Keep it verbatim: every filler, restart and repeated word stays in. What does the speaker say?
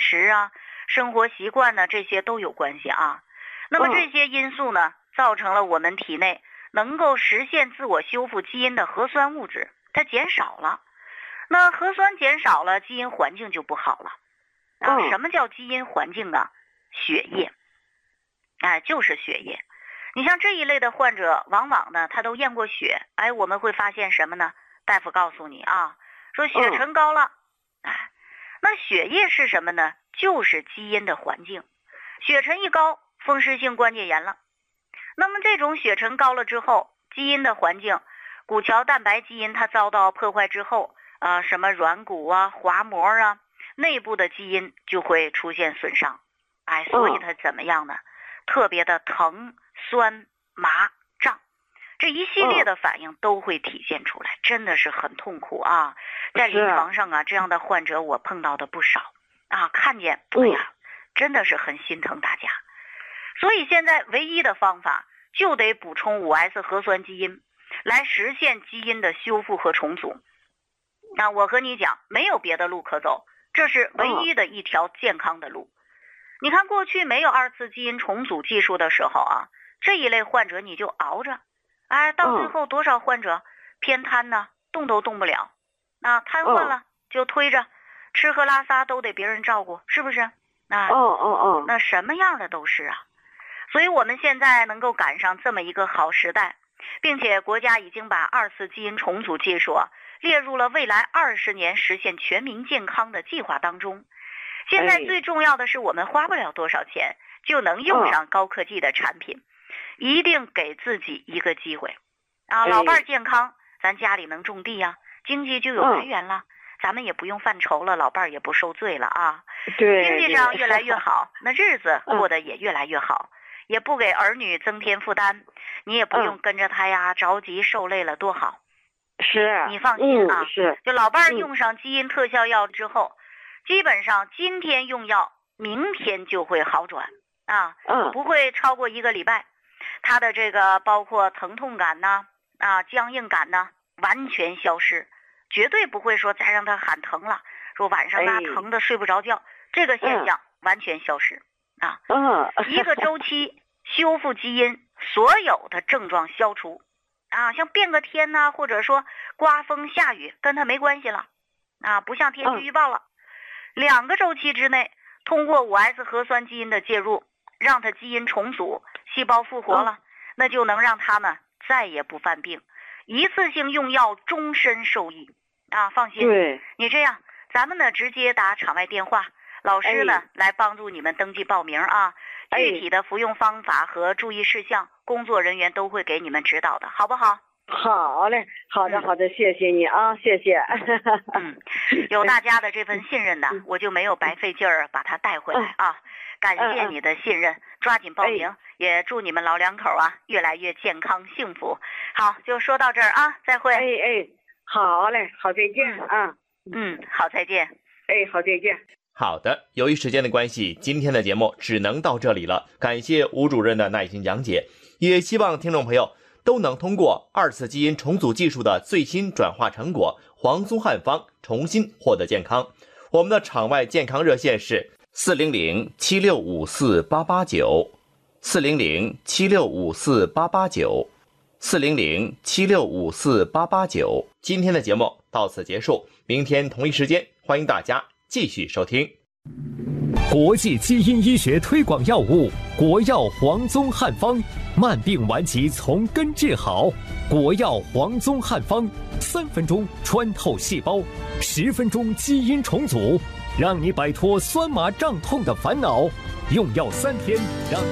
食啊、生活习惯呢，这些都有关系啊。那么这些因素呢，造成了我们体内能够实现自我修复基因的核酸物质它减少了。那核酸减少了，基因环境就不好了啊。什么叫基因环境啊？血液，哎，就是血液。你像这一类的患者，往往呢他都验过血，哎，我们会发现什么呢？大夫告诉你啊，说血沉高了，哎，那血液是什么呢？就是基因的环境。血沉一高，风湿性关节炎了。那么这种血沉高了之后，基因的环境，骨桥蛋白基因它遭到破坏之后，啊、呃，什么软骨啊、滑膜啊，内部的基因就会出现损伤，哎，所以它怎么样呢？特别的疼、酸、麻、胀，这一系列的反应都会体现出来，真的是很痛苦啊！在临床上啊，这样的患者我碰到的不少啊，看见，哎呀，真的是很心疼大家。所以现在唯一的方法就得补充 五 S 核酸基因，来实现基因的修复和重组。那我和你讲，没有别的路可走，这是唯一的一条健康的路。你看，过去没有二次基因重组技术的时候啊，这一类患者你就熬着，哎，到最后多少患者偏瘫呢，动都动不了，啊，瘫痪了就推着，吃喝拉撒都得别人照顾，是不是？啊， 哦哦哦， 那什么样的都是啊。所以我们现在能够赶上这么一个好时代，并且国家已经把二次基因重组技术啊列入了未来二十年实现全民健康的计划当中。现在最重要的是，我们花不了多少钱就能用上高科技的产品，一定给自己一个机会啊！老伴儿健康，咱家里能种地呀、啊，经济就有来源了，咱们也不用犯愁了，老伴儿也不受罪了啊！ 对， 经济上越来越好，那日子过得也越来越好，也不给儿女增添负担，你也不用跟着他呀着急受累了，多好！ 是， 你放心啊， 嗯、是， 就老伴儿用上基因特效药之后。基本上今天用药，明天就会好转啊， 嗯， 不会超过一个礼拜。他的这个包括疼痛感呐、啊僵硬感呐，完全消失，绝对不会说再让他喊疼了，说晚上啊、哎、疼的睡不着觉，这个现象完全消失、嗯、啊。 嗯， 一个周期修复基因，所有的症状消除啊，像变个天呐、啊，或者说刮风下雨，跟他没关系了啊，不像天气预报了。嗯，两个周期之内，通过 五 S 核酸基因的介入，让它基因重组，细胞复活了，那就能让它呢再也不犯病，一次性用药终身受益啊！放心， 对， 你这样，咱们呢直接打场外电话，老师呢、哎、来帮助你们登记报名啊，具体的服用方法和注意事项，工作人员都会给你们指导的，好不好？ 好嘞，好的好的，谢谢你啊，谢谢。 嗯，有大家的这份信任呢，我就没有白费劲儿把他带回来啊。感谢你的信任，抓紧报名，也祝你们老两口啊越来越健康幸福。好，就说到这儿啊，再会。 哎哎，好嘞，好，再见啊。 嗯，好，再见。 哎，好，再见。 好的，由于时间的关系，今天的节目只能到这里了。感谢吴主任的耐心讲解，也希望听众朋友都能通过二次基因重组技术的最新转化成果黄松汉方重新获得健康。我们的场外健康热线是四零零七六五四八八九，四零零七六五四八八九，四零零七六五四八八九。今天的节目到此结束，明天同一时间欢迎大家继续收听。 国际基因医学推广药物国药黄宗汉方，慢病顽疾从根治好。国药黄宗汉方，三分钟穿透细胞，十分钟基因重组，让你摆脱酸麻胀痛的烦恼。用药三天，让